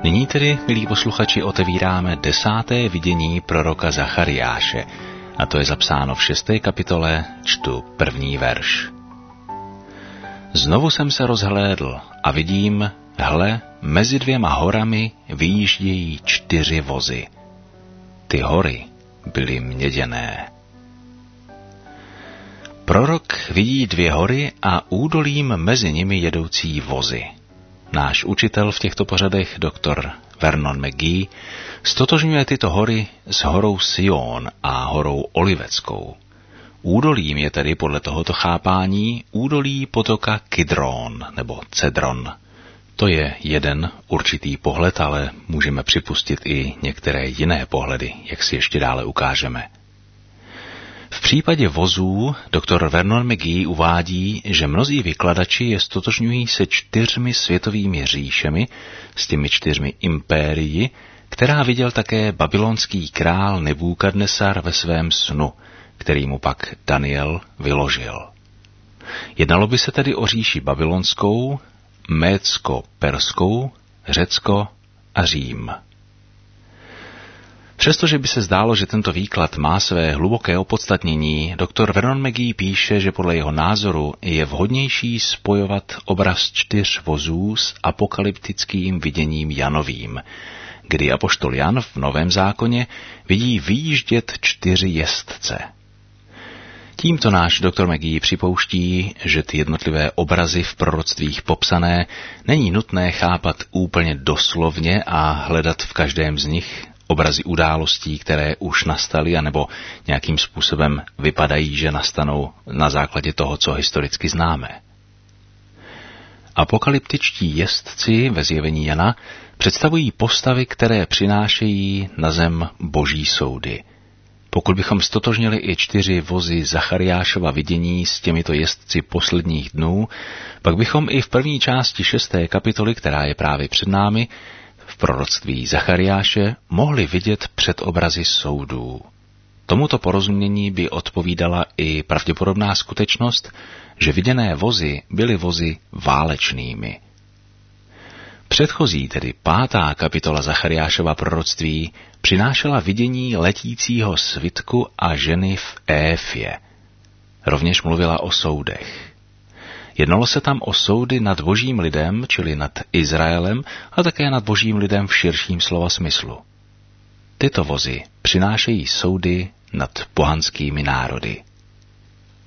Nyní tedy, milí posluchači, otevíráme 10. vidění proroka Zachariáše, a to je zapsáno v 6. kapitole, čtu 1. verš. Znovu jsem se rozhlédl a vidím, hle, mezi 2 horami vyjíždějí 4 vozy. Ty hory byly měděné. Prorok vidí 2 hory a údolím mezi nimi jedoucí vozy. Náš učitel v těchto pořadech, doktor Vernon McGee, stotožňuje tyto hory s horou Sion a horou Oliveckou. Údolím je tedy podle tohoto chápání údolí potoka Kidron nebo Cedron. To je jeden určitý pohled, ale můžeme připustit i některé jiné pohledy, jak si ještě dále ukážeme. V případě vozů doktor Vernon McGee uvádí, že mnozí vykladači je stotožňují se 4 světovými říšemi, s těmi 4 impérii, která viděl také babylonský král Nebukadnesar ve svém snu, který mu pak Daniel vyložil. Jednalo by se tedy o říši babylonskou, médsko-perskou, Řecko a Řím. Přestože by se zdálo, že tento výklad má své hluboké opodstatnění, doktor Vernon McGee píše, že podle jeho názoru je vhodnější spojovat obraz 4 vozů s apokalyptickým viděním Janovým, kdy apoštol Jan v Novém zákoně vidí vyjíždět 4 jezdce. Tímto náš doktor McGee připouští, že ty jednotlivé obrazy v proroctvích popsané není nutné chápat úplně doslovně a hledat v každém z nich obrazy událostí, které už nastaly, anebo nějakým způsobem vypadají, že nastanou na základě toho, co historicky známe. Apokalyptičtí jezdci ve zjevení Jana představují postavy, které přinášejí na zem boží soudy. Pokud bychom stotožnili i 4 vozy Zachariášova vidění s těmito jezdci posledních dnů, pak bychom i v první části 6. kapitoly, která je právě před námi, v proroctví Zachariáše mohli vidět předobrazy soudů. Tomuto porozumění by odpovídala i pravděpodobná skutečnost, že viděné vozy byly vozy válečnými. Předchozí, tedy 5. kapitola Zachariášova proroctví, přinášela vidění letícího svitku a ženy v Éfě. Rovněž mluvila o soudech. Jednalo se tam o soudy nad božím lidem, čili nad Izraelem, a také nad božím lidem v širším slova smyslu. Tyto vozy přinášejí soudy nad pohanskými národy.